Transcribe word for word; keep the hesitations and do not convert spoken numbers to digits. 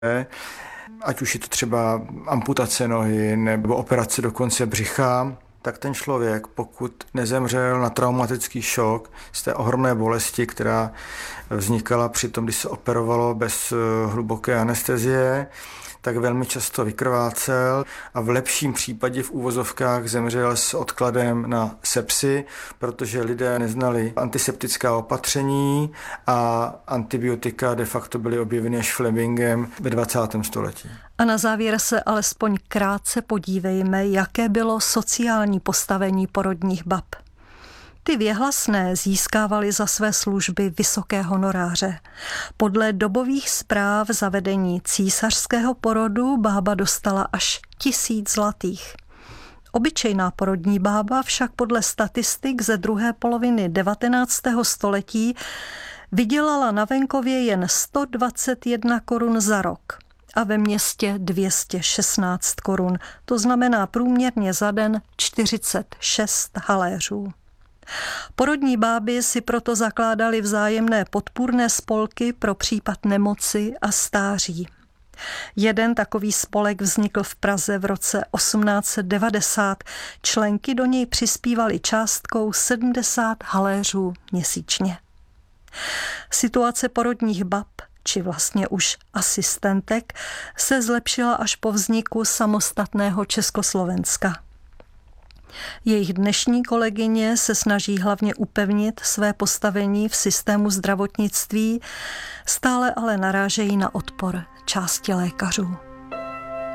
ať už je to třeba amputace nohy nebo operace do konce břicha, tak ten člověk, pokud nezemřel na traumatický šok z té ohromné bolesti, která vznikala při tom, když se operovalo bez hluboké anestezie, tak velmi často vykrvácel a v lepším případě v úvozovkách zemřel s odkladem na sepsi, protože lidé neznali antiseptická opatření a antibiotika de facto byly objeveny až Flemingem ve dvacátém století. A na závěr se alespoň krátce podívejme, jaké bylo sociální postavení porodních bab. Ty věhlasné získávaly za své služby vysoké honoráře. Podle dobových zpráv za vedení císařského porodu bába dostala až tisíc zlatých. Obyčejná porodní bába však podle statistik ze druhé poloviny devatenáctého století vydělala na venkově jen sto dvacet jedna korun za rok a ve městě dvě stě šestnáct korun, to znamená průměrně za den čtyřicet šest haléřů. Porodní báby si proto zakládaly vzájemné podpůrné spolky pro případ nemoci a stáří. Jeden takový spolek vznikl v Praze v roce osmnáct set devadesát. Členky do něj přispívaly částkou sedmdesát haléřů měsíčně. Situace porodních bab, či vlastně už asistentek, se zlepšila až po vzniku samostatného Československa. Jejich dnešní kolegyně se snaží hlavně upevnit své postavení v systému zdravotnictví, stále ale narážejí na odpor části lékařů.